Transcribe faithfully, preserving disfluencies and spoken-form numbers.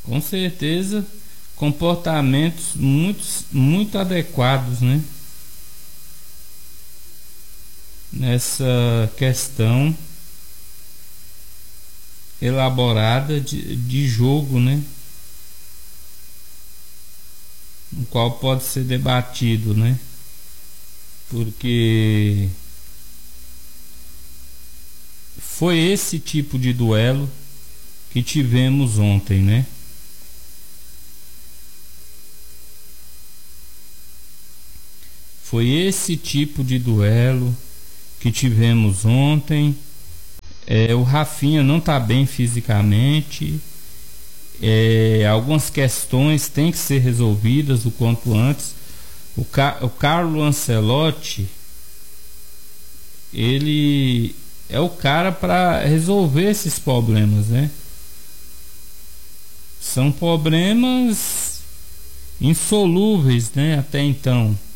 Com certeza, comportamentos muito, muito adequados, né? Nessa questão elaborada de, de jogo, né? No qual pode ser debatido, né? Porque foi esse tipo de duelo que tivemos ontem, né? Foi esse tipo de duelo que tivemos ontem. É, o Rafinha não está bem fisicamente. É, algumas questões têm que ser resolvidas o quanto antes. O, Car o Carlo Ancelotti, ele é o cara para resolver esses problemas, né? São problemas insolúveis, né? Até então.